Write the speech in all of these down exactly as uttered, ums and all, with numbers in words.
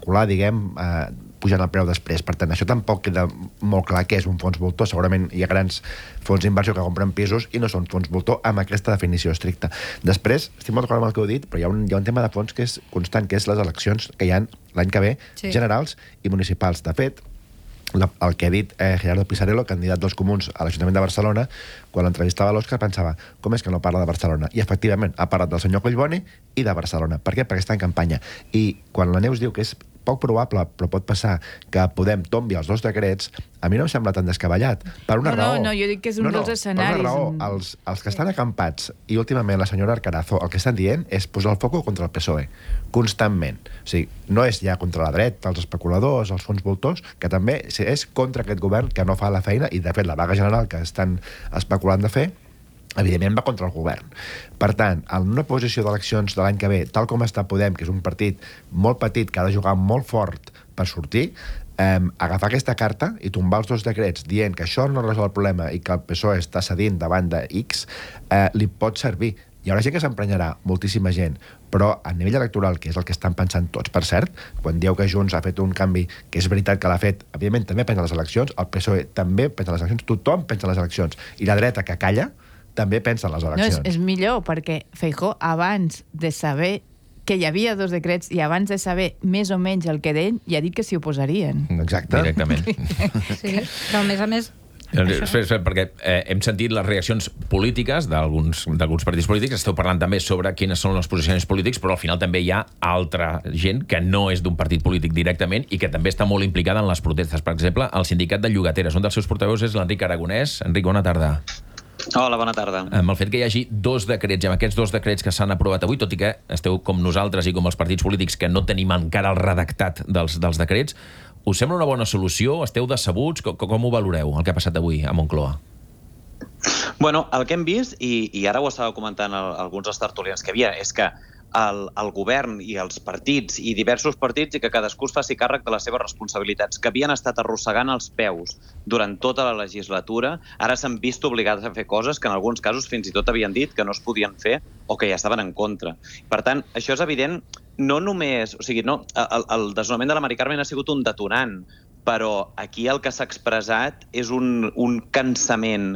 especular, diguem, eh, pujant el preu després. Per tant, això tampoc queda molt clar què és un fons voltor. Segurament hi ha grans fons d'inversió que compren pisos i no són fons voltor amb aquesta definició estricta. Després, estic molt d'acord amb el que heu dit, però hi ha un, hi ha un tema de fons que és constant, que és les eleccions que hi ha l'any que ve, sí. generals i municipals. De fet, la, el que ha dit eh, Gerardo Pisarello, candidat dels Comuns a l'Ajuntament de Barcelona, quan l'entrevistava a l'Òscar pensava, com és que no parla de Barcelona? I efectivament ha parlat del senyor Collboni i de Barcelona. Per què? Perquè està en campanya. I quan la Neus diu que és poc probable, però pot passar que Podem tombi els dos decrets, a mi no em sembla tan descabellat. Per una no, raó. No, no, jo dic que és un no, no, dels escenaris. Per una raó, els, els que estan acampats, i últimament la senyora Arcarazo, el que estan dient és posar el foco contra el P S O E, constantment. O sigui, no és ja contra la dreta, els especuladors, els fons voltors, que també és contra aquest govern que no fa la feina, i de fet la vaga general que estan especulant de fer, evidentment va contra el govern. Per tant, en una posició d'eleccions de l'any que ve, tal com està Podem, que és un partit molt petit, que ha de jugar molt fort per sortir, eh, agafar aquesta carta i tombar els dos decrets dient que això no resol el problema i que el P S O E està cedint davant de X, eh, li pot servir. Hi haurà gent que s'emprenyarà, moltíssima gent, però a nivell electoral, que és el que estan pensant tots, per cert, quan dieu que Junts ha fet un canvi, que és veritat que l'ha fet, evidentment també pensa en les eleccions, el P S O E també pensa en les eleccions, tothom pensa en les eleccions, i la dreta que calla també pensa en les eleccions. No, és, és millor, perquè Feijóo, abans de saber que hi havia dos decrets i abans de saber més o menys el que deien, ja ha dit que s'hi oposarien. Exacte. Directament. Sí, però a més a més... Espera, espera, perquè eh, hem sentit les reaccions polítiques d'alguns d'alguns partits polítics, esteu parlant també sobre quines són els posicionaments polítics, però al final també hi ha altra gent que no és d'un partit polític directament i que també està molt implicada en les protestes. Per exemple, el sindicat de llogateres, un dels seus portaveus és l'Enric Aragonès. Enric, bona tarda. Hola, bona tarda. Amb el fet que hi hagi dos decrets, i amb aquests dos decrets que s'han aprovat avui, tot i que esteu com nosaltres i com els partits polítics que no tenim encara el redactat dels, dels decrets, us sembla una bona solució? Esteu decebuts? Com, com ho valoreu, el que ha passat avui a Moncloa? Bueno, el que hem vist, i, i ara ho estava comentant el, alguns dels tertulians que hi havia, és que el, el govern i els partits, i diversos partits, i que cadascú es faci càrrec de les seves responsabilitats, que havien estat arrossegant els peus durant tota la legislatura, ara s'han vist obligats a fer coses que en alguns casos fins i tot havien dit que no es podien fer o que ja estaven en contra. Per tant, això és evident, no només... O sigui, no, el, el desnonament de la Mari Carmen ha sigut un detonant, però aquí el que s'ha expressat és un, un cansament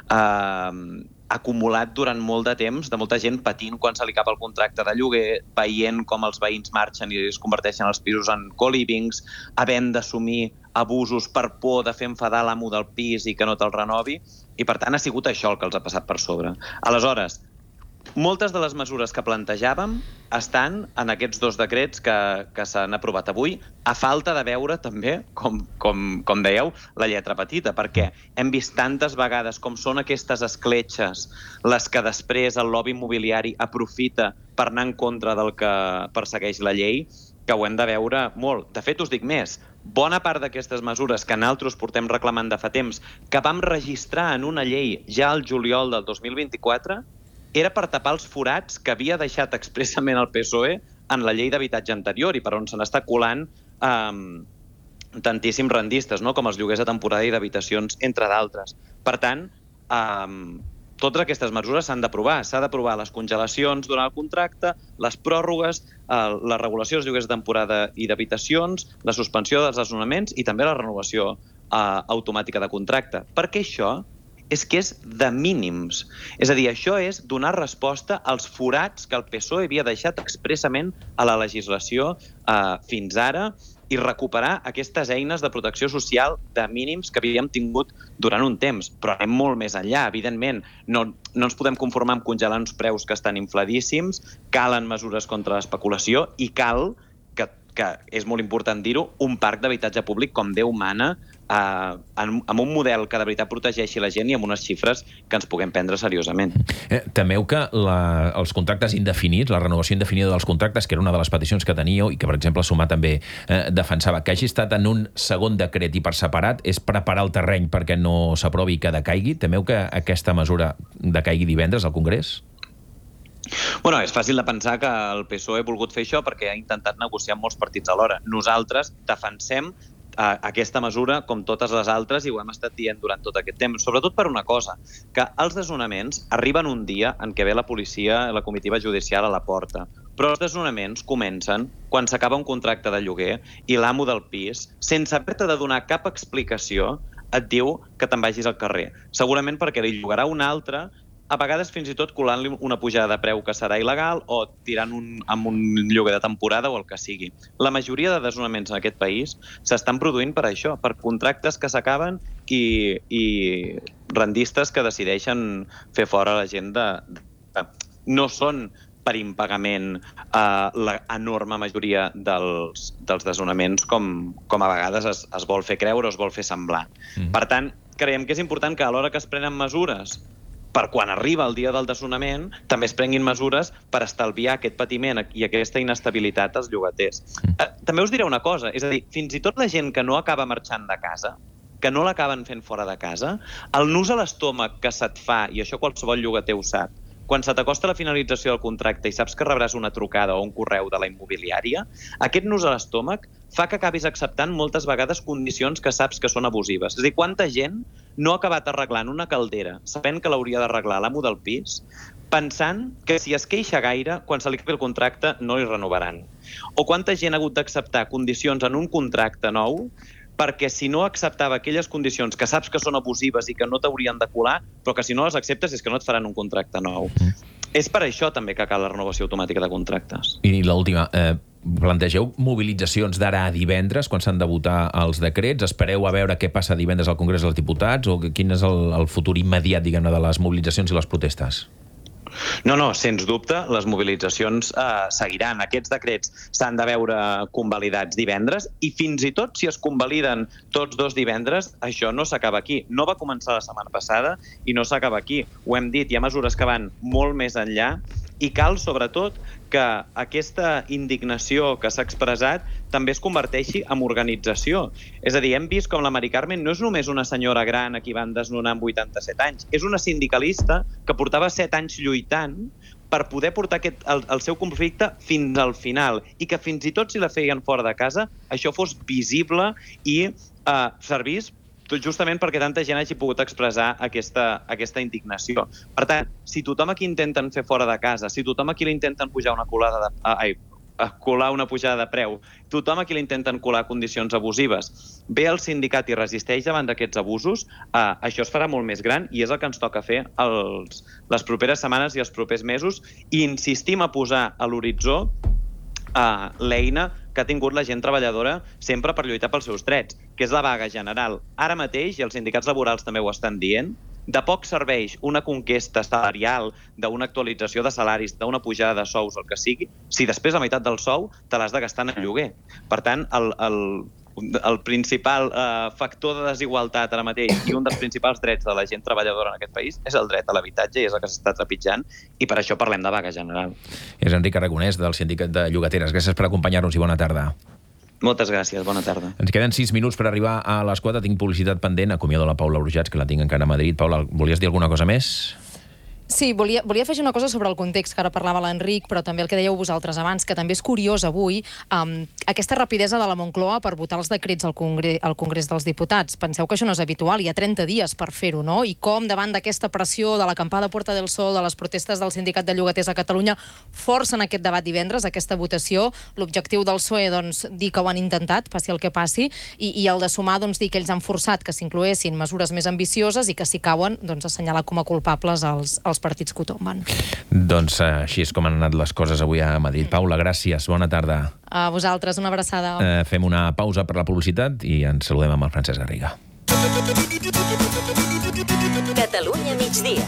eh, acumulat durant molt de temps, de molta gent patint quan se li cap el contracte de lloguer, veient com els veïns marxen i es converteixen els pisos en co-livings, havent d'assumir abusos per por de fer enfadar l'amo del pis i que no te'l renovi, i per tant ha sigut això el que els ha passat per sobre. Aleshores, moltes de les mesures que plantejàvem estan en aquests dos decrets que, que s'han aprovat avui, a falta de veure també, com, com, com dèieu, la lletra petita, perquè hem vist tantes vegades com són aquestes escletxes les que després el lobby immobiliari aprofita per anar en contra del que persegueix la llei, que ho hem de veure molt. De fet, us dic més, bona part d'aquestes mesures que nosaltres portem reclamant de fa temps, que vam registrar en una llei ja al juliol del dos mil vint-i-quatre, era per tapar els forats que havia deixat expressament el P S O E en la llei d'habitatge anterior i per on se n'està colant eh, tantíssims rendistes, no? Com els lloguers de temporada i d'habitacions, entre d'altres. Per tant, eh, totes aquestes mesures s'han d'aprovar. S'ha d'aprovar les congelacions durant el contracte, les pròrrogues, eh, la regulació dels lloguers de temporada i d'habitacions, la suspensió dels desnonaments i també la renovació eh, automàtica de contracte. Perquè això és que és de mínims. És a dir, això és donar resposta als forats que el P S O E havia deixat expressament a la legislació eh, fins ara i recuperar aquestes eines de protecció social de mínims que havíem tingut durant un temps. Però anem molt més enllà, evidentment. No, no ens podem conformar amb congelar uns preus que estan infladíssims, calen mesures contra l'especulació i cal, que, que és molt important dir-ho, un parc d'habitatge públic com Déu mana, Uh, amb un model que de veritat protegeixi la gent i amb unes xifres que ens puguem prendre seriosament. Eh, temeu que la, els contractes indefinits, la renovació indefinida dels contractes, que era una de les peticions que teníeu i que, per exemple, Sumar també eh, defensava, que hagi estat en un segon decret i per separat, és preparar el terreny perquè no s'aprovi i que decaigui? Temeu que aquesta mesura decaigui divendres al Congrés? Bueno, és fàcil de pensar que el P S O E ha volgut fer això perquè ha intentat negociar amb molts partits alhora. Nosaltres defensem aquesta mesura com totes les altres i ho hem estat dient durant tot aquest temps, sobretot per una cosa, que els desnonaments arriben un dia en què ve la policia, la comitiva judicial a la porta, però els desnonaments comencen quan s'acaba un contracte de lloguer i l'amo del pis, sense haver-te de donar cap explicació, et diu que te'n vagis al carrer. Segurament perquè li llogarà un altre, a vegades fins i tot colant-li una pujada de preu que serà il·legal o tirant un, amb un lloguer de temporada o el que sigui. La majoria de desnonaments en aquest país s'estan produint per això, per contractes que s'acaben i, i rendistes que decideixen fer fora la gent de... de no són per impagament eh, l'enorme majoria dels, dels desnonaments com, com a vegades es, es vol fer creure o es vol fer semblar. Mm. Per tant, creiem que és important que a l'hora que es prenen mesures per quan arriba el dia del desnonament, també es prenguin mesures per estalviar aquest patiment i aquesta inestabilitat als llogaters. Eh, també us diré una cosa, és a dir, fins i tot la gent que no acaba marxant de casa, que no l'acaben fent fora de casa, el nus a l'estómac que se't fa, i això qualsevol llogater ho sap, quan se t'acosta la finalització del contracte i saps que rebràs una trucada o un correu de la immobiliària, aquest nus a l'estómac fa que acabis acceptant moltes vegades condicions que saps que són abusives. És a dir, quanta gent no ha acabat arreglant una caldera sabent que l'hauria d'arreglar l'amo del pis, pensant que si es queixa gaire, quan se li acabi el contracte no li renovaran. O quanta gent ha hagut d'acceptar condicions en un contracte nou perquè si no acceptava aquelles condicions que saps que són abusives i que no t'haurien de colar, però que si no les acceptes és que no et faran un contracte nou. Mm. És per això també que cal la renovació automàtica de contractes. I l'última, eh, plantegeu mobilitzacions d'ara a divendres, quan s'han de votar els decrets? Espereu a veure què passa divendres al Congrés dels Diputats? O quin és el, el futur immediat, diguem-ne, de les mobilitzacions i les protestes? No, no, sens dubte, les mobilitzacions eh, seguiran. Aquests decrets s'han de veure convalidats divendres i fins i tot si es convaliden tots dos divendres, això no s'acaba aquí. No va començar la setmana passada i no s'acaba aquí. Ho hem dit, hi ha mesures que van molt més enllà i cal, sobretot, que aquesta indignació que s'ha expressat també es converteixi en organització. És a dir, hem vist com la Mari Carmen no és només una senyora gran a qui van desnonar amb vuitanta-set anys, és una sindicalista que portava set anys lluitant per poder portar aquest, el, el seu conflicte fins al final i que fins i tot si la feien fora de casa, això fos visible i eh, servís justament perquè tanta gent hagi pogut expressar aquesta, aquesta indignació. Per tant, si tothom aquí intenten fer fora de casa, si tothom aquí li intenten pujar una colada de... Ai, colar una pujada de preu, tothom aquí li intenten colar condicions abusives, ve el sindicat i resisteix davant d'aquests abusos, eh, això es farà molt més gran i és el que ens toca fer els, les properes setmanes i els propers mesos i insistim a posar a l'horitzó eh, l'eina que ha tingut la gent treballadora sempre per lluitar pels seus drets, que és la vaga general. Ara mateix, i els sindicats laborals també ho estan dient, de poc serveix una conquesta salarial, d'una actualització de salaris, d'una pujada de sous, el que sigui, si després la meitat del sou te l'has de gastar en el lloguer. Per tant, el, el, el principal eh, factor de desigualtat ara mateix i un dels principals drets de la gent treballadora en aquest país és el dret a l'habitatge i és el que s'està trepitjant i per això parlem de vaga general. És Enric Aragonès, del Sindicat de Llogateres. Gràcies per acompanyar-nos i bona tarda. Moltes gràcies, bona tarda. Ens queden sis minuts per arribar a les quatre. Tinc publicitat pendent. Acomiado la Paula Orjats, que la tinc encara a Madrid. Paula, volies dir alguna cosa més? Sí, volia, volia afegir una cosa sobre el context que ara parlava l'Enric, però també el que dèieu vosaltres abans, que també és curiós avui um, aquesta rapidesa de la Moncloa per votar els decrets al Congrés, al Congrés dels Diputats. Penseu que això no és habitual, hi ha trenta dies per fer-ho, no? I com davant d'aquesta pressió de l'acampada Puerta del Sol, de les protestes del Sindicat de Llogaters a Catalunya, forcen aquest debat divendres, aquesta votació. L'objectiu del P S O E, doncs, dir que ho han intentat, passi el que passi, i, i el de Sumar, doncs, dir que ells han forçat que s'incloessin mesures més ambicioses i que si cauen, doncs, assenyalar com a culpables els, els partits que ho tomben. Doncs així és com han anat les coses avui a Madrid. Paula, gràcies, bona tarda. A vosaltres, una abraçada. Eh, fem una pausa per la publicitat i ens saludem amb el Francesc Garriga. Catalunya migdia.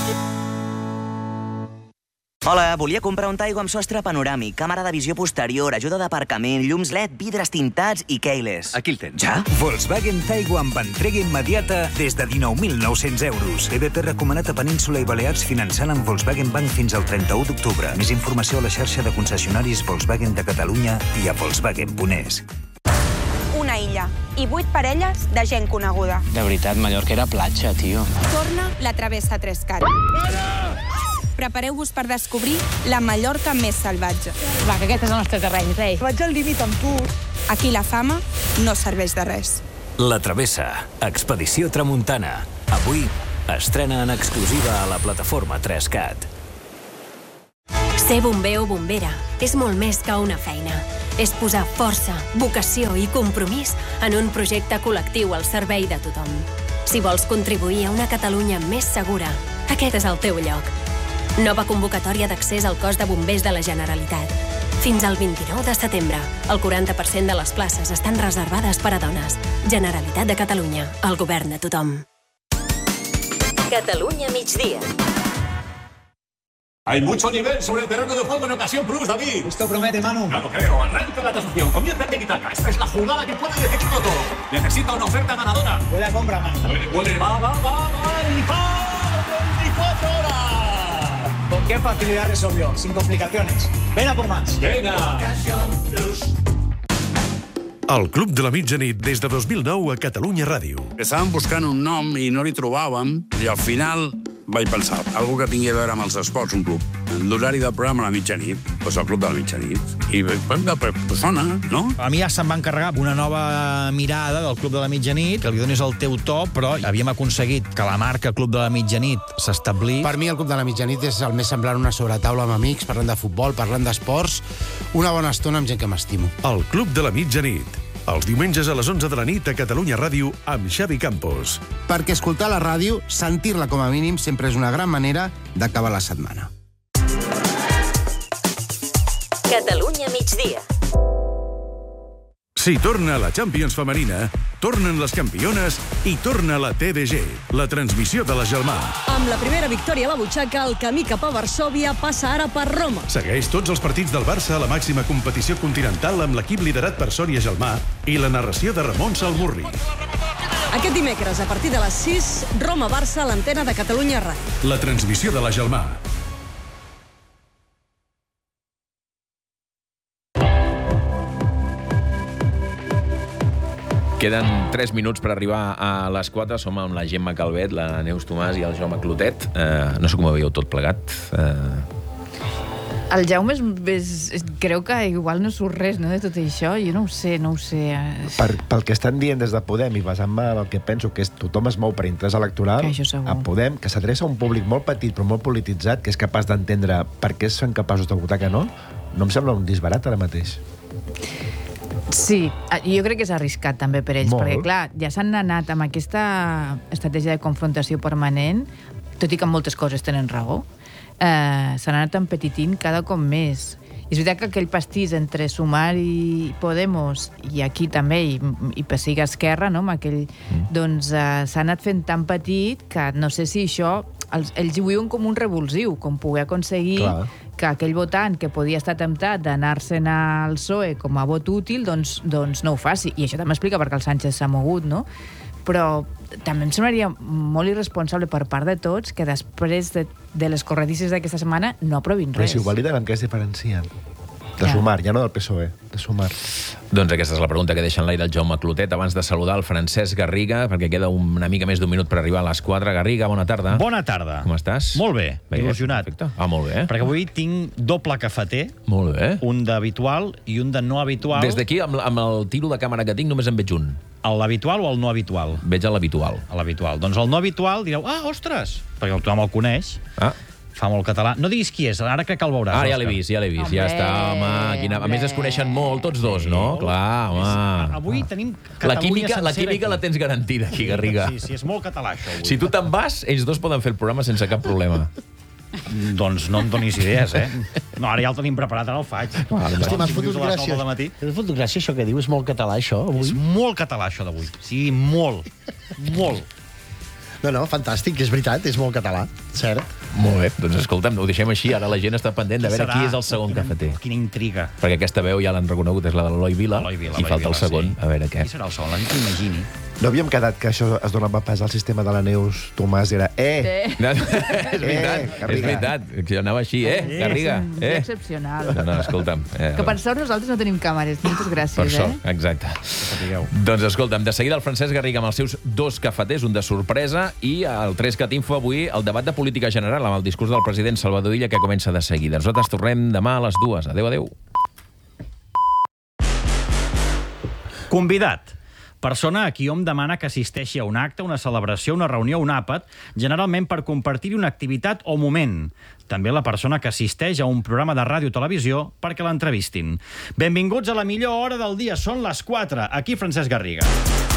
Hola, volia comprar un Taigo amb sostre panoràmic, càmera de visió posterior, ajuda d'aparcament, llums L E D, vidres tintats i keyless. Aquí el tens. Ja? Volkswagen Taigo amb entrega immediata des de dinou mil nou-cents euros. E B P recomanat a Península i Balears finançant amb Volkswagen Bank fins al trenta-u d'octubre. Més informació a la xarxa de concessionaris Volkswagen de Catalunya i a volkswagen punt es. Una illa i vuit parelles de gent coneguda. De veritat, Mallorca era platja, tio. Torna la Travessa Trescat. Prepareu-vos per descobrir la Mallorca més salvatge. Va, que aquest és el nostre terreny, rei. Vaig al límit amb tu. Aquí la fama no serveix de res. La Travessa, Expedició Tramuntana. Avui estrena en exclusiva a la plataforma tres cat. Ser bomber o bombera és molt més que una feina. És posar força, vocació i compromís en un projecte col·lectiu al servei de tothom. Si vols contribuir a una Catalunya més segura, aquest és el teu lloc. Nova convocatòria d'accés al cos de bombers de la Generalitat. Fins al vint-i-nou de setembre, el quaranta per cent de les places estan reservades per a dones. Generalitat de Catalunya, el govern de tothom. Catalunya migdia. Hay mucho nivel sobre el terreno de juego en Ocasión Plus, David. Esto promete, Manu. No lo creo. Arranca la tasación. Comienza el tiki-taka. Esta es la jugada que puede decidirlo todo. Necesita una oferta ganadora. Huele a compra, Manu. Huele, huele. Va, va, va, va. Y va. veinticuatro horas. ¿Con qué facilidad resolvió? Sin complicaciones. Ven a por más. Venga. Ocasión Plus. El Club de la Mitjanit des de dos mil nou a Catalunya Ràdio. Estàvem buscant un nom i no li trobàvem, i al final vaig pensar, algú que tingui a veure amb els esports, un club. L'horari del programa a la mitjanit, doncs el Club de la Mitjanit. I pues sona, no? A mi ja se'm va encarregar una nova mirada del Club de la Mitjanit, que li donis el teu to, però havíem aconseguit que la marca Club de la Mitjanit s'establís. Per mi el Club de la Mitjanit és el més semblant a una sobretaula amb amics, parlant de futbol, parlant d'esports, una bona estona amb gent que m'estimo. El Club de la Mitjanit. Els diumenges a les onze de la nit a Catalunya Ràdio amb Xavi Campos. Perquè escoltar la ràdio, sentir-la com a mínim, sempre és una gran manera d'acabar la setmana. Catalunya migdia. Si torna la Champions femenina, tornen les campiones i torna la T D G, la transmissió de la Gelmà. Amb la primera victòria a la butxaca, el camí cap a Varsòvia passa ara per Roma. Segueix tots els partits del Barça a la màxima competició continental amb l'equip liderat per Sònia Gelmà i la narració de Ramon Salmurri. Aquest dimecres, a partir de les sis, Roma-Barça a l'antena de Catalunya Ràdio. La transmissió de la Gelmà. Queden tres minuts per arribar a les quatre. Som amb la Gemma Calvet, la Neus Tomàs i el Jaume Clotet. Eh, no sé com ho veieu tot plegat. Eh... El Jaume és, és, creu que igual no surt res, no, de tot això. Jo no ho sé, no ho sé. Per, pel que estan dient des de Podem i basant-me en el que penso que és tothom es mou per interès electoral, a Podem, que s'adreça a un públic molt petit però molt polititzat, que és capaç d'entendre per què són capaços de votar que no, no em sembla un disbarat ara mateix. Sí, jo crec que és arriscat també per ells, Molt. perquè clar, ja s'han anat amb aquesta estratègia de confrontació permanent, tot i que en moltes coses tenen raó, eh, s'han anat empetitint cada cop més. I és veritat que aquell pastís entre Sumar i Podemos, i aquí també, i, i Pessiga Esquerra, no? Amb aquell, mm. doncs eh, s'ha anat fent tan petit que no sé si això, els, ells ho viuen com un revulsiu, com poder aconseguir Clar. que aquell votant que podia estar temptat d'anar-se'n al P S O E com a vot útil, doncs, doncs no ho faci. I això també explica perquè el Sánchez s'ha mogut, no? Però també em semblaria molt irresponsable per part de tots que després de, de les corredisses d'aquesta setmana no aprovin res. Però si ho validen, amb què es diferencien? De ja. Sumar, ja no del P S O E, de Sumar. Doncs aquesta és la pregunta que deixa en l'aire el Jaume Clotet. Abans de saludar el Francesc Garriga, perquè queda una mica més d'un minut per arribar a les quatre. Garriga, bona tarda. Bona tarda. Com estàs? Molt bé, bé il·lusionat. Perfecte. Ah, molt bé. Perquè avui tinc doble cafeter. Molt bé. Un d'habitual i un de no habitual. Des d'aquí, amb, amb el tiro de càmera que tinc, només en veig un. L'habitual o el no habitual? Veig l'habitual. L'habitual. Doncs el no habitual direu, ah, ostres, perquè tothom el coneix. Ah. Fa molt català. No diguis qui és, ara crec que el veuràs. Ah, ja l'he vist, ja l'he vist. Home, ja està, home. Quina... A més, es coneixen molt tots dos, sí, no? Clar, home. Avui tenim Catalunya la química, la química aquí. la tens garantida aquí, Garriga. Sí, sí, és molt català, això. Avui. Si tu te'n vas, ells dos poden fer el programa sense cap problema. Doncs no em donis idees, eh? No, ara ja el tenim preparat, ara el faig. Ah, Hosti, m'has fotut gràcia. M'has fotut gràcia això que diu, és molt català, això, avui. És molt català, això d'avui. Sí, molt. Molt. No, no, fantàstic, és veritat, és molt català, cert. Molt bé, doncs escolta'm, ho deixem així, ara la gent està pendent de veure qui és el segon cafeter. Quina intriga. Perquè aquesta veu ja l'han reconegut, és la de l'Eloi Vila, i falta el segon, a veure què. Qui serà el segon? La nit que imagini. No havíem quedat que això es donava pas al sistema de la Neus, Tomàs, era eh! No, és veritat, és veritat, que anava així, eh, Garriga, eh! És excepcional. No, no, escolta'm. Eh, que per sort nosaltres no tenim càmeres, moltes gràcies, per sort, eh? exacte. Doncs escolta'm, de seguida el Francesc Garriga amb els seus dos cafeters, un de sorpresa, i el tres cat info avui, el debat de política general amb el discurs del president Salvador Illa, que comença de seguida. Nosaltres tornem demà a les dues. Adéu, adéu. Convidat. Persona a qui hom demana que assisteixi a un acte, una celebració, una reunió, un àpat, generalment per compartir una activitat o moment. També la persona que assisteix a un programa de ràdio o televisió perquè l'entrevistin. Benvinguts a la millor hora del dia. Són les quatre. Aquí Francesc Garriga.